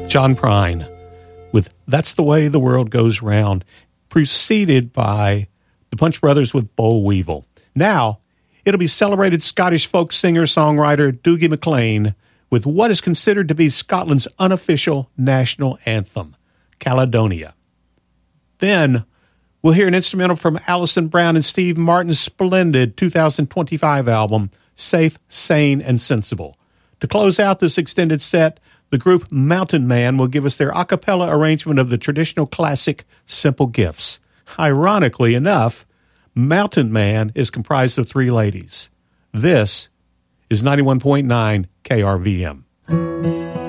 John Prine with That's the Way the World Goes Round, preceded by the Punch Brothers with Boll Weevil. Now, it'll be celebrated Scottish folk singer-songwriter Dougie MacLean with what is considered to be Scotland's unofficial national anthem, Caledonia. Then, we'll hear an instrumental from Alison Brown and Steve Martin's splendid 2025 album, Safe, Sane, and Sensible. To close out this extended set, the group Mountain Man will give us their a cappella arrangement of the traditional classic Simple Gifts. Ironically enough, Mountain Man is comprised of three ladies. This is 91.9 KRVM.